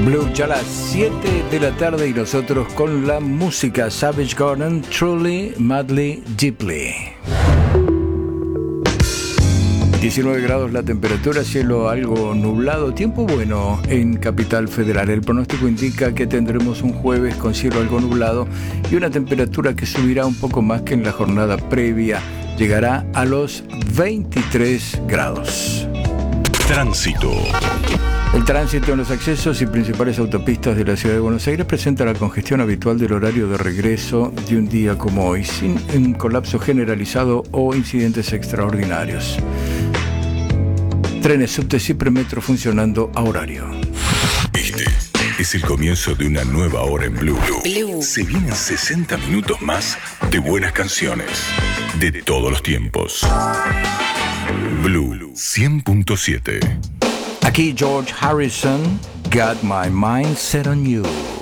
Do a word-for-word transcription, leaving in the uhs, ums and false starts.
Blue, ya a las siete de la tarde y nosotros con la música. Savage Garden, Truly, Madly, Deeply. diecinueve grados la temperatura, cielo algo nublado, tiempo bueno en Capital Federal. El pronóstico indica que tendremos un jueves con cielo algo nublado y una temperatura que subirá un poco más que en la jornada previa. Llegará a los veintitrés grados. Tránsito. El tránsito en los accesos y principales autopistas de la ciudad de Buenos Aires presenta la congestión habitual del horario de regreso de un día como hoy, sin un colapso generalizado o incidentes extraordinarios. Trenes, subtes y premetro funcionando a horario. Este es el comienzo de una nueva hora en Blue. Blue. Se vienen sesenta minutos más de buenas canciones de todos los tiempos. Blue cien punto siete. Aquí George Harrison, Got My Mind Set on You.